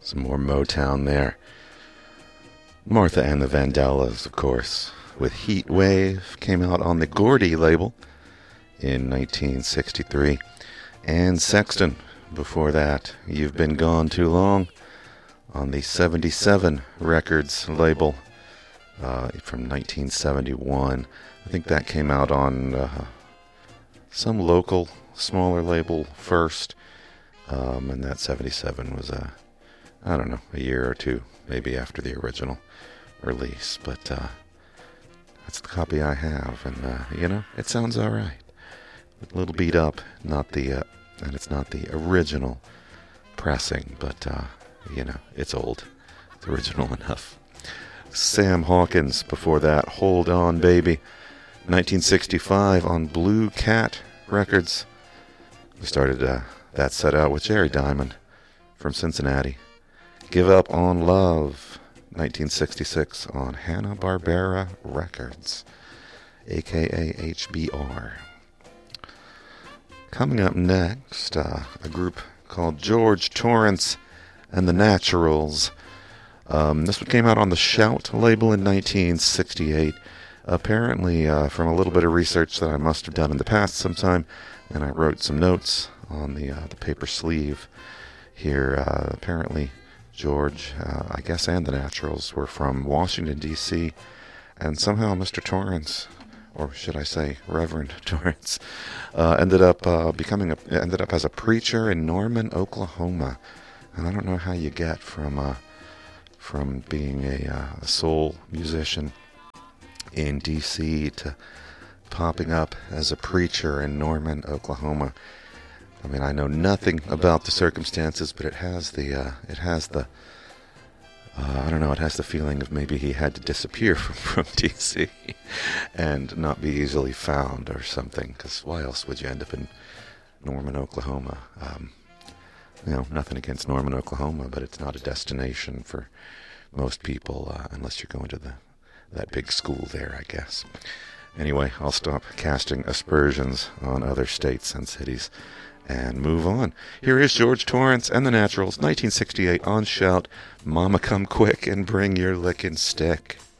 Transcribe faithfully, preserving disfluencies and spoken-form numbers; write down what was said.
Some more Motown there. Martha and the Vandellas, of course, with Heat Wave, came out on the Gordy label in nineteen sixty-three. And Sexton, before that, You've Been Gone Too Long, on the seventy-seven Records label uh, from nineteen seventy-one. I think that came out on uh, some local, smaller label first, um, and that seventy-seven was a I don't know, a year or two, maybe after the original release. But uh, that's the copy I have, and, uh, you know, it sounds all right. A little beat up, not the, uh, and it's not the original pressing, but, uh, you know, it's old. It's original enough. Sam Hawkins, before that, Hold On Baby, nineteen sixty-five on Blue Cat Records. We started uh, that set out with Jerry Diamond from Cincinnati. Give Up on Love, nineteen sixty-six on Hanna-Barbera Records, a k a. H B R. Coming up next, uh, a group called George Torrance and the Naturals. Um, this one came out on the Shout label in nineteen sixty-eight. Apparently, uh, from a little bit of research that I must have done in the past sometime, and I wrote some notes on the, uh, the paper sleeve here, uh, apparently George, uh, I guess, and the Naturals were from Washington, D C, and somehow Mister Torrance, or should I say Reverend Torrance, uh, ended up uh, becoming a, ended up as a preacher in Norman, Oklahoma. And I don't know how you get from uh, from being a, uh, a soul musician in D C to popping up as a preacher in Norman, Oklahoma. I mean, I know nothing about the circumstances, but it has the, uh, it has the, uh, I don't know, it has the feeling of maybe he had to disappear from, from D C and not be easily found or something, because why else would you end up in Norman, Oklahoma? Um, you know, nothing against Norman, Oklahoma, but it's not a destination for most people, uh, unless you're going to the that big school there, I guess. Anyway, I'll stop casting aspersions on other states and cities and move on. Here is George Torrance and the Naturals, nineteen sixty-eight on Shout, Mama Come Quick and Bring Your Lickin' Stick.